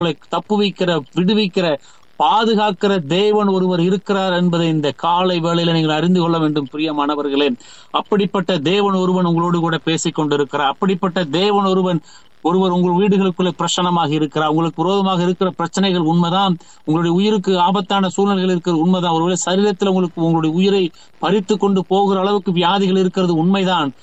தப்புவிக்கிற, விடுவிக்கிற, பாதுகாக்கிற தேவன் ஒருவர் இருக்கிறார் என்பதை இந்த காலை வேளையில நீங்கள் அறிந்து கொள்ள வேண்டும் பிரியமானவர்களே. அப்படிப்பட்ட தேவன் ஒருவன் உங்களோடு கூட பேசிக் கொண்டிருக்கிறார். அப்படிப்பட்ட தேவன் ஒருவர் உங்கள் வீடுகளுக்குள்ளே பிரச்சனமாக இருக்கிறார். உங்களுக்கு விரோதமாக இருக்கிற பிரச்சனைகள் உண்மைதான். உங்களுடைய உயிருக்கு ஆபத்தான சூழ்நிலைகள் இருக்கிறது உண்மைதான். ஒருவேளை சரீரத்தில் உங்களுடைய உயிரை பறித்து கொண்டு போகிற அளவுக்கு வியாதிகள் இருக்கிறது உண்மைதான்.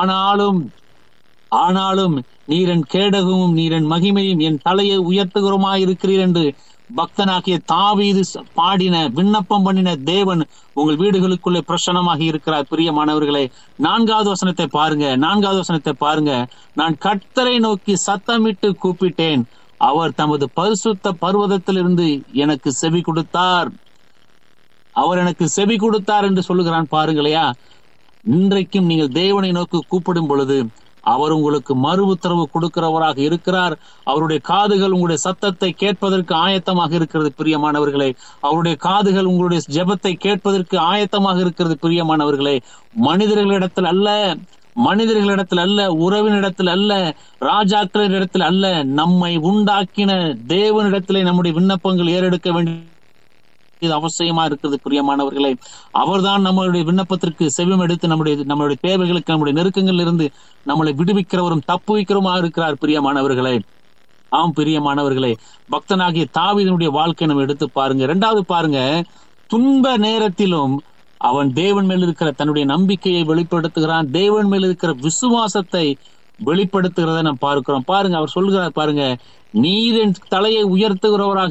ஆனாலும் நீர் என் கேடகமும் நீர் என் மகிமையும் என் தலையை உயர்த்துகிறோமாயிருக்கிறீர் என்று பக்தனாகிய தாவீது பாடின, விண்ணப்பம் பண்ணின தேவன் உங்கள் வீடுகளுக்குள்ளே பிரசன்னமாக இருக்கிறார். பிரியமானவர்களே, 4வது வசனத்தை பாருங்க. நான் கர்த்தரை நோக்கி சத்தமிட்டு கூப்பிட்டேன், அவர் தமது பரிசுத்த பர்வதத்திலிருந்து எனக்கு செவி கொடுத்தார். அவர் எனக்கு செவி கொடுத்தார் என்று சொல்லுகிறான். பாருங்களையா, இன்றைக்கும் நீங்கள் தேவனை நோக்கி கூப்பிடும் பொழுது அவர் உங்களுக்கு மறு உத்தரவு கொடுக்கிறவராக இருக்கிறார். அவருடைய காதுகள் உங்களுடைய சத்தத்தை கேட்பதற்கு ஆயத்தமாக இருக்கிறது பிரியமானவர்களே. அவருடைய காதுகள் உங்களுடைய ஜெபத்தை கேட்பதற்கு ஆயத்தமாக இருக்கிறது பிரியமானவர்களே. மனிதர்களிடத்தில் அல்ல, உறவினிடத்தில் அல்ல, ராஜாக்களின் இடத்தில் அல்ல, நம்மை உண்டாக்கின தேவனிடத்திலே நம்முடைய விண்ணப்பங்கள் ஏறெடுக்க வேண்டிய இது அவசியமா இருக்கிறது பிரியமானவர்களே. அவர்தான் நம்மளுடைய விண்ணப்பத்திற்கு செவியம் எடுத்து நம்மளுடைய தேவைகளுக்கு, நம்முடைய நெருக்கங்களில் இருந்து நம்மளை விடுவிக்கிறவரும் தப்புவிக்கிறவருமா இருக்கிறார் பிரியமானவர்களே. ஆம் பிரியமானவர்களே, பக்தனாகிய தாவீதினுடைய வாழ்க்கை நம்ம எடுத்து பாருங்க. 2வது பாருங்க, துன்ப நேரத்திலும் அவன் தேவன் மேல் இருக்கிற தன்னுடைய நம்பிக்கையை வெளிப்படுத்துகிறான். தேவன் மேல் இருக்கிற விசுவாசத்தை வெளிப்படுத்துகிறத நம்ம பார்க்கிறோம். பாருங்க, அவர் சொல்கிறார் பாருங்க, நீர் என் தலையை உயர்த்துகிறவராக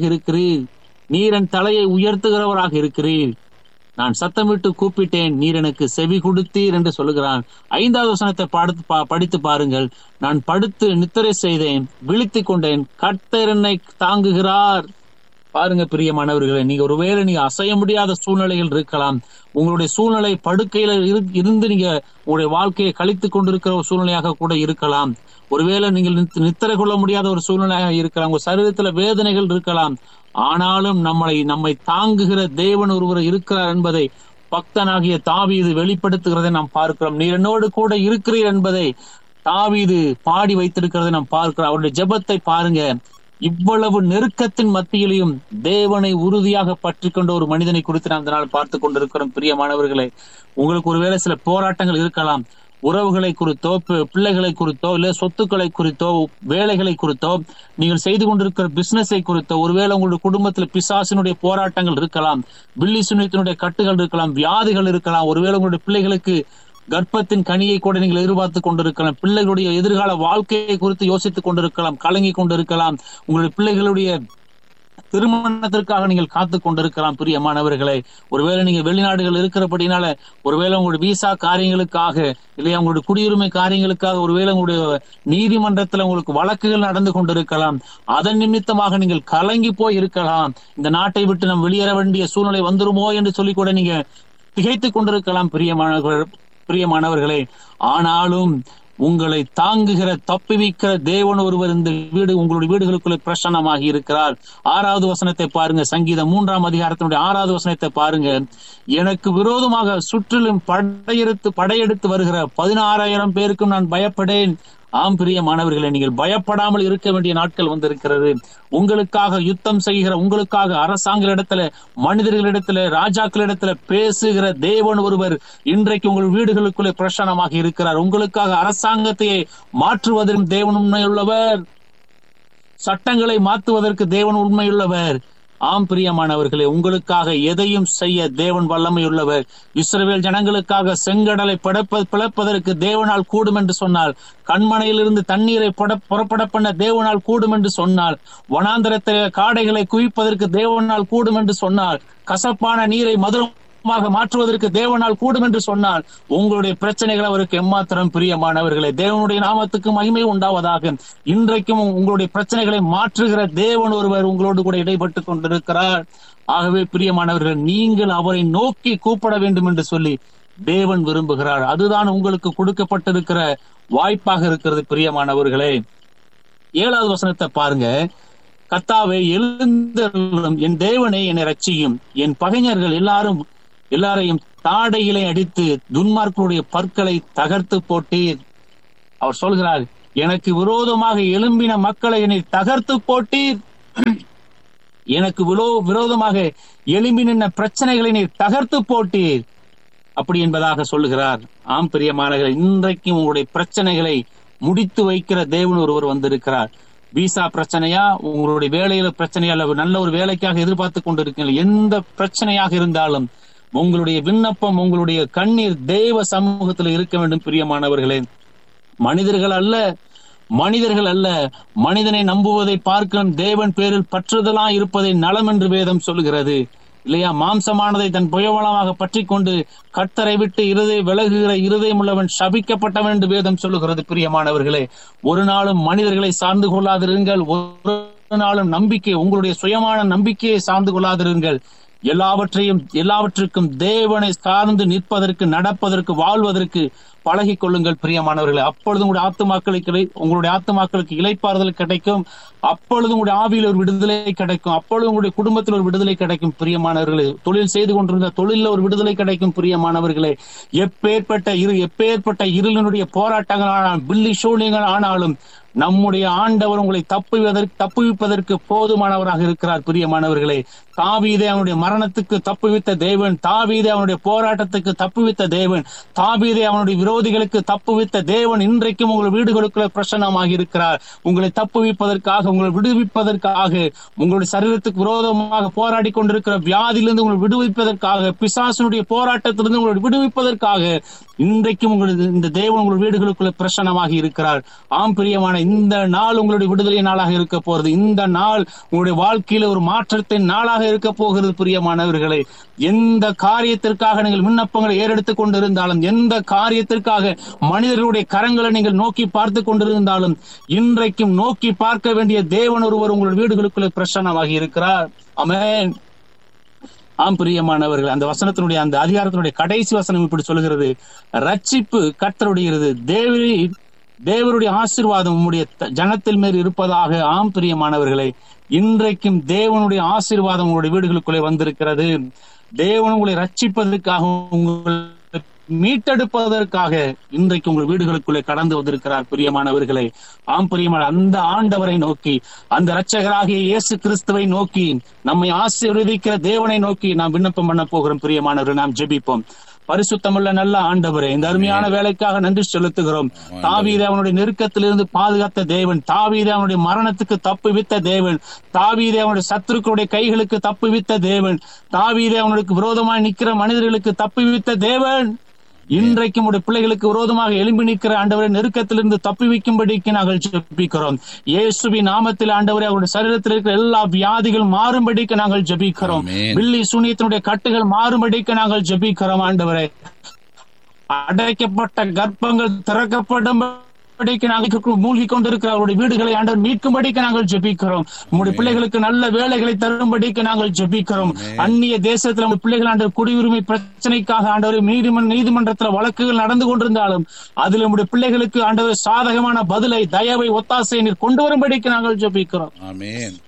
இருக்கிறீர். நான் சத்தமிட்டு கூப்பிட்டேன், நீர் எனக்கு செவி கொடுத்தீர் என்று சொல்லுகிறான். 5வது வசனத்தை படித்து பாருங்கள். நான் படுத்து நித்திரை செய்தேன், விழித்துக் கொண்டேன், கர்த்தர் என்னை தாங்குகிறார். பாருங்க பிரியமானவர்களே, ஒருவேளை நீங்க அசைய முடியாத சூழ்நிலைகள் இருக்கலாம். உங்களுடைய சூழ்நிலை படுக்கையில இருந்து நீங்க உங்களுடைய வாழ்க்கையை கழித்துக் கொண்டிருக்கிற ஒரு சூழ்நிலையாக கூட இருக்கலாம். ஒருவேளை நீங்கள் நித்திரை கொள்ள முடியாத ஒரு சூழ்நிலையாக இருக்கலாம். உங்க சரீரத்துல வேதனைகள் இருக்கலாம். ஆனாலும் நம்மை தாங்குகிற தேவன் ஒருவர் இருக்கிறார் என்பதை பக்தனாகிய தாவீது வெளிப்படுத்துகிறதை நாம் பார்க்கிறோம். நீர் என்னோடு கூட இருக்கிறீர் என்பதை தாவீது பாடி வைத்திருக்கிறதை நாம் பார்க்கிறோம். அவருடைய ஜெபத்தை பாருங்க. இவ்வளவு நெருக்கத்தின் மத்தியிலையும் தேவனை உறுதியாக பற்றி கொண்ட ஒரு மனிதனை குறித்து நாம் இதனால் பார்த்து கொண்டிருக்கிறோம். பிரியமானவர்களே, உங்களுக்கு ஒருவேளை சில போராட்டங்கள் இருக்கலாம். உறவுகளை குறித்தோ, பிள்ளைகளை குறித்தோ, இல்ல சொத்துக்களை குறித்தோ, வேலைகளை குறித்தோ, நீங்கள் செய்து கொண்டிருக்கிற பிசினஸை குறித்தோ, ஒருவேளை உங்களுடைய குடும்பத்தில் பிசாசினுடைய போராட்டங்கள் இருக்கலாம், பில்லி சுனித்தினுடைய கட்டுகள் இருக்கலாம், வியாதிகள் இருக்கலாம். ஒருவேளை உங்களுடைய பிள்ளைகளுக்கு கர்ப்பத்தின் கனியை கூட நீங்கள் எதிர்பார்த்து கொண்டிருக்கலாம். பிள்ளைகளுடைய எதிர்கால வாழ்க்கையை குறித்து யோசித்துக் கொண்டிருக்கலாம், கலங்கி கொண்டிருக்கலாம். உங்களுடைய பிள்ளைகளுடைய திருமணத்திற்காக நீங்கள் காத்து கொண்டிருக்கலாம். பிரியமானவர்களே, ஒருவேளை நீங்க வெளிநாடுகள் இருக்கிறபடினால, ஒருவேளை உங்களுடைய விசா காரியங்களுக்காக, இல்லையா உங்களுடைய குடியுரிமை காரியங்களுக்காக, ஒருவேளை உங்களுடைய நீதிமன்றத்துல உங்களுக்கு வழக்குகள் நடந்து கொண்டிருக்கலாம். அதன் நிமித்தமாக நீங்கள் கலங்கி போய் இருக்கலாம். இந்த நாட்டை விட்டு நாம் வெளியேற வேண்டிய சூழ்நிலை வந்துருமோ என்று சொல்லி கூட நீங்க திகைத்துக் கொண்டிருக்கலாம் பிரியமானவர்களே. ஆனாலும் உங்களை தாங்குகிற, தப்புவிக்கிற தேவன் ஒருவர் இந்த உங்களுடைய வீடுகளுக்குள்ளே பிரசன்னமாகி இருக்கிறார். 6வது வசனத்தை பாருங்க. சங்கீதம் 3ஆம் அதிகாரத்தினுடைய 6வது வசனத்தை பாருங்க. எனக்கு விரோதமாக சுற்றிலும் படையெடுத்து வருகிற 16,000 பேருக்கும் நான் பயப்படேன். ஆம் பிரியமானவர்களே, நீங்கள் பயப்படாமல் இருக்க வேண்டிய நாட்கள் வந்திருக்கிறது. உங்களுக்காக யுத்தம் செய்கிற, உங்களுக்காக அரசாங்கங்களிடத்துல, மனிதர்களிடத்துல, ராஜாக்களிடத்துல பேசுகிற தேவன் ஒருவர் இன்றைக்கு உங்கள் வீடுகளுக்குள்ளே பிரசன்னமாக இருக்கிறார். உங்களுக்காக அரசாங்கத்தையே மாற்றுவதற்கு தேவன் உண்மையுள்ளவர். சட்டங்களை மாற்றுவதற்கு தேவன் உண்மையுள்ளவர். ஆம் பிரியமானவர்களே, உங்களுக்காக எதையும் செய்ய தேவன் வல்லமையுள்ளவர். இஸ்ரவேல் ஜனங்களுக்காக செங்கடலை பிளப்பதற்கு தேவனால் கூடும் என்று சொன்னால், கண்மனையிலிருந்து தண்ணீரை புறப்பட பண்ண தேவனால் கூடும் என்று சொன்னால், வனாந்தரத்திலே காடைகளை குவிப்பதற்கு தேவனால் கூடும் என்று சொன்னால், கசப்பான நீரை மதுரமாக மாற்றுவதற்கு தேவனால் கூடும் என்று சொன்னால், உங்களுடைய பிரச்சனைகள் அவருக்கு எம்மாத்திரம் பிரியமானவர்களே. தேவனுடைய நாமத்துக்கு மகிமை உண்டாவதாக. இன்றைக்கும் உங்களுடைய பிரச்சனைகளை மாற்றுகிற தேவன் ஒருவர் உங்களோடு கூட இடைப்பட்டு கொண்டிருக்கிறார். ஆகவே பிரியமானவர்கள், நீங்கள் அவரை நோக்கி கூப்பிட வேண்டும் என்று சொல்லி தேவன் விரும்புகிறார். அதுதான் உங்களுக்கு கொடுக்கப்பட்டிருக்கிற வாய்ப்பாக இருக்கிறது பிரியமானவர்களே. 7வது வசனத்தை பாருங்க. கர்த்தாவே எழுந்தருளும், என் தேவனே என்னை ரட்சியும், என் பகைஞர்கள் எல்லாரையும் தாடையிலே அடித்து துன்மார்க்கருடைய பற்களை தகர்த்து போட்டீர். அவர் சொல்கிறார், எனக்கு விரோதமாக எழும்பின மக்களை என்னை தகர்த்து போட்டீர். எனக்கு விரோதமாக எழும்பி நின்ற பிரச்சனைகளை நீர் தகர்த்து போட்டீர் அப்படி என்பதாக சொல்லுகிறார். ஆம் பிரியமானவர்களே, இன்றைக்கும் உங்களுடைய பிரச்சனைகளை முடித்து வைக்கிற தேவன் ஒருவர் வந்திருக்கிறார். விசா பிரச்சனையா, உங்களுடைய வேலையில பிரச்சனையா, நல்ல ஒரு வேலைக்காக எதிர்பார்த்து கொண்டிருக்கீங்க, எந்த பிரச்சனையாக இருந்தாலும் உங்களுடைய விண்ணப்பம், உங்களுடைய கண்ணீர் தேவ சமூகத்தில் இருக்க வேண்டும். பிரியமானவர்களே, மனிதர்கள் அல்ல மனிதனை நம்புவதை பார்க்க தேவன் பேரில் பற்றுதலா இருப்பதை நலம் என்று வேதம் சொல்லுகிறது இல்லையா? மாம்சமானதை தன் புயவளமாக பற்றி கொண்டு கர்த்தரை விட்டு விலகுகிற இருதயம் உள்ளவன் சபிக்கப்பட்டவன் என்று வேதம் சொல்லுகிறது. பிரியமானவர்களே, ஒரு நாளும் மனிதர்களை சார்ந்து கொள்ளாதிருங்கள். ஒரு நாளும் உங்களுடைய சுயமான நம்பிக்கையை சார்ந்து கொள்ளாதிருங்கள். எல்லாவற்றுக்கும் தேவனை சார்ந்து நிற்பதற்கு, நடப்பதற்கு, வாழ்வதற்கு பழகி கொள்ளுங்கள் பிரியமானவர்களே. அப்பொழுது உங்களுடைய ஆத்துமாக்களுக்கு இளைப்பாறுதல் கிடைக்கும். அப்பொழுது உங்களுடைய ஆவியில் ஒரு விடுதலை கிடைக்கும். அப்பொழுது உங்களுடைய குடும்பத்தில் ஒரு விடுதலை கிடைக்கும் பிரியமானவர்களே. தொழில் செய்து கொண்டிருந்த தொழில ஒரு விடுதலை கிடைக்கும் பிரியமானவர்களே. எப்பேற்பட்ட இருளினுடைய போராட்டங்கள் பில்லி சூழ்நிலைகள் ஆனாலும் நம்முடைய ஆண்டவர் உங்களை தப்புவிப்பதற்கு போதுமானவராக இருக்கிறார். பிரியமானவர்களே, தாவீதை அவனுடைய மரணத்துக்கு தப்புவித்த தேவன், தாவீதை அவனுடைய போராட்டத்துக்கு தப்புவித்த தேவன், தாவீதை அவனுடைய விரோதிகளுக்கு தப்புவித்த தேவன் இன்றைக்கும் உங்கள் வீடுகளுக்குள்ள பிரசன்னமாக இருக்கிறார். உங்களை தப்புவிப்பதற்காக, உங்களை விடுவிப்பதற்காக, உங்களுடைய சரீரத்துக்கு விரோதமாக போராடி கொண்டிருக்கிற வியாதியிலிருந்து உங்களை விடுவிப்பதற்காக, பிசாசனுடைய போராட்டத்திலிருந்து உங்களை விடுவிப்பதற்காக இன்றைக்கும் இந்த தேவன் உங்கள் வீடுகளுக்குள்ள பிரசன்னமாக இருக்கிறார். ஆம் பிரியமான, இந்த நாள் உங்களுடைய விடுதலை நாளாக இருக்க போகிறது. இந்த நாள் உங்களுடைய வாழ்க்கையில ஒரு மாற்றத்தின் நாளாக இருக்க போகிறது. பிரியமானவர்களே, எந்த காரியத்திற்காக நீங்கள் விண்ணப்பங்களை ஏறெடுத்துக் கொண்டிருந்தாலும், எந்த காரியத்திற்காக மனிதர்களுடைய கரங்களை நீங்கள் நோக்கி பார்த்து கொண்டிருந்தாலும், இன்றைக்கும் நோக்கி பார்க்க வேண்டிய தேவன் ஒருவர் உங்களுடைய வீடுகளுக்குள்ள பிரசன்னமாக இருக்கிறார். ஆமென். ஆம் பிரியமானவர்கள், அந்த வசனத்தினுடைய, அந்த அதிகாரத்தினுடைய கடைசி வசனம் இப்படி சொல்லுகிறது: ரட்சிப்பு கர்த்தருடையது, தேவருடைய ஆசீர்வாதம் உம்முடைய ஜனத்தில் மேல் இருப்பதாக. ஆம் பிரியமானவர்களே, இன்றைக்கும் தேவனுடைய ஆசீர்வாதம் உங்களுடைய வீடுகளுக்குள்ளே வந்திருக்கிறது. தேவன் உங்களை ரட்சிப்பதற்காக, உங்களை மீட்டெடுப்பதற்காக இன்றைக்கு உங்கள் வீடுகளுக்குள்ளே கடந்து வந்திருக்கிறார். பிரியமானவர்களே, ஆம் பிரியமான, அந்த ஆண்டவரை நோக்கி, அந்த இரட்சகராகிய இயேசு கிறிஸ்துவை நோக்கி, நம்மை ஆசீர்வதிக்கிற தேவனை நோக்கி நாம் விண்ணப்பம் பண்ண போகிறோம். பிரியமானவர்கள், நாம் ஜெபிப்போம். பரிசுத்தமுள்ள நல்ல ஆண்டவரே, இந்த அருமையான வேலைக்காக நன்றி செலுத்துகிறோம். தாவீதை அவனுடைய நெருக்கத்திலிருந்து பாதுகாத்த தேவன், தாவீதை அவனுடைய மரணத்துக்கு தப்புவித்த தேவன், தாவீதை அவனுடைய சத்துருக்களுடைய கைகளுக்கு தப்புவித்த தேவன், தாவீதை அவனுக்கு விரோதமாய் நிற்கிற மனிதர்களுக்கு தப்புவித்த தேவன், இன்றைக்கும் உடைய பிள்ளைகளுக்கு விரோதமாக எழும்பி நிற்கிற ஆண்டவரை நெருக்கத்திலிருந்து தப்புவிக்கும்படிக்கு நாங்கள் ஜெபிக்கிறோம். இயேசுவின் நாமத்தில் ஆண்டவரே, அவருடைய சரீரத்தில் இருக்கிற எல்லா வியாதிகள் மாறும்படிக்கு நாங்கள் ஜெபிக்கிறோம். பில்லி சூனியத்தினுடைய கட்டுகள் மாறும்படிக்கு நாங்கள் ஜெபிக்கிறோம். ஆண்டவரே, அடைக்கப்பட்ட கர்ப்பங்கள் திறக்கப்படும் மூழ்கி கொண்டிருக்கிற அவருடைய வீடுகளை ஆண்டவர் மீட்கும்படிக்கு நாங்கள் ஜெபிக்கிறோம். உங்களுடைய பிள்ளைகளுக்கு நல்ல வேலைகளை தரும்படிக்கு நாங்கள் ஜெபிக்கிறோம். அந்நிய தேசத்தில் உங்களுடைய பிள்ளைகள் ஆண்டவர் குடியுரிமை பிரச்சனைக்காக ஆண்டவர் நீதிமன்றத்தில் வழக்குகள் நடந்து கொண்டிருந்தாலும் அதில் உங்களுடைய பிள்ளைகளுக்கு ஆண்டவர் சாதகமான பதிலை, தயவை, ஒத்தாசை நீர் கொண்டு வரும்படிக்கு நாங்கள் ஜெபிக்கிறோம். ஆமென்.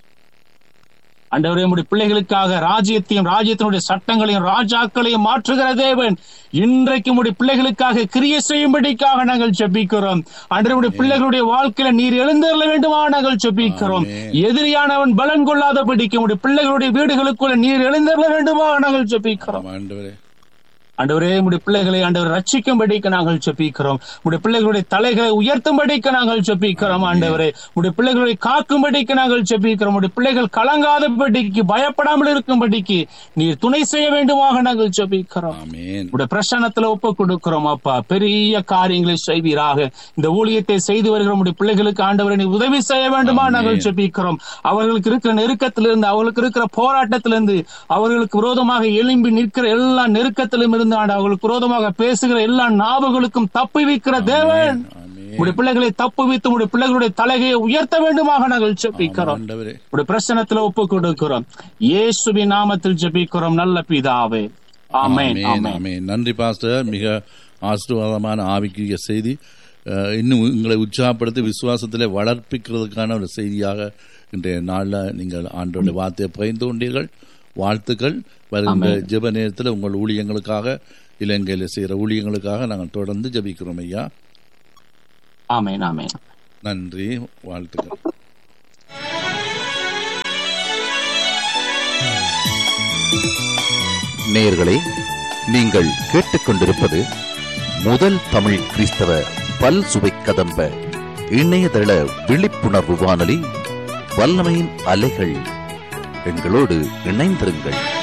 ஆண்டவரே, உம்முடைய பிள்ளைகளுக்காக ராஜ்யத்தினுடைய சட்டங்களையும் ராஜாக்களையும் மாற்றுகிற தேவன் இன்றைக்கு உம்முடைய பிள்ளைகளுக்காக கிரியை செய்யும்படிக்காக நாங்கள் ஜெபிக்கிறோம். ஆண்டவருடைய பிள்ளைகளுடைய வாழ்க்கையில நீர் எழுந்தருள வேண்டுமா நாங்கள் ஜெபிக்கிறோம். எதிரியானவன் பலன் கொள்ளாதபடிக்கு உம்முடைய பிள்ளைகளுடைய வீடுகளுக்குள்ள நீர் எழுந்தருள வேண்டுமா நாங்கள் ஜெபிக்கிறோம். ஆண்டவரே, உடைய பிள்ளைகளை ஆண்டவர் ரட்சிக்கும்படிக்கு நாங்கள் ஜெபிக்கிறோம். உடைய பிள்ளைகளுடைய தலைகளை உயர்த்தும்படிக்கு நாங்கள் ஜெபிக்கிறோம். ஆண்டவரே, உடைய பிள்ளைகளை காக்கும்படிக்கு நாங்கள் ஜெபிக்கிறோம். உடைய பிள்ளைகள் கலங்காதபடிக்கு, பயப்படாமல் இருக்கும்படிக்கு நீர் துணை செய்ய வேண்டுமாக நாங்கள் ஜெபிக்கிறோம். உடைய பிரசன்னத்துல ஒப்பு கொடுக்கிறோம். அப்பா, பெரிய காரியங்களை செய்வீராக. இந்த ஊழியத்தை செய்து வருகிற உடைய பிள்ளைகளுக்கு ஆண்டவரை நீ உதவி செய்ய வேண்டுமா நாங்கள் ஜெபிக்கிறோம். அவர்களுக்கு இருக்கிற நெருக்கத்திலிருந்து, அவர்களுக்கு இருக்கிற போராட்டத்திலிருந்து, அவர்களுக்கு விரோதமாக எழும்பி நிற்கிற எல்லா நெருக்கத்திலும் அவர்களுக்கு விரோதமாக பேசுகிற எல்லா நாவுகளுக்கும் தப்புவிக்கிற தேவன் உடைய பிள்ளைகளை தப்புவித்து உடைய பிள்ளைகளுடைய தலைகையை உயர்த்த வேண்டுமாக நாங்கள் ஜெபிக்கிறோம். உடைய பிரசன்னத்தில் ஒப்பு கொடுக்கிறோம். இயேசுவின் நாமத்தில் ஜெபிக்கிறோம் நல்ல பிதாவே. ஆமென். ஆமென். நன்றி பாஸ்டர். மிக ஆசீர்வாதமான ஆவிக்குரிய செய்தி. இன்னும் உங்களை உற்சாகப்படுத்தி விசுவாசத்திலே வளர்ப்பிக்கிறதுக்கான ஒரு செய்தியாக இன்றைய நாளில் நீங்கள் ஆண்டவருடைய வார்த்தையை பகிர்ந்து கொண்டீர்கள். வாழ்த்துக்கள். வருகின்ற ஜெப நேரத்தில் உங்கள் ஊழியங்களுக்காக, இலங்கையில் செய்கிற ஊழியங்களுக்காக நாங்கள் தொடர்ந்து ஜெபிக்கிறோம் ஐயா. ஆமென். ஆமென். நன்றி, வாழ்த்துக்கள். நேயர்களே, நீங்கள் கேட்டுக்கொண்டிருப்பது முதல் தமிழ் கிறிஸ்தவ பல் சுவை கதம்ப இணையதள விழிப்புணர்வு வானொலி வல்லமையின் அலைகள். எங்களோடு இணைந்திருங்கள்.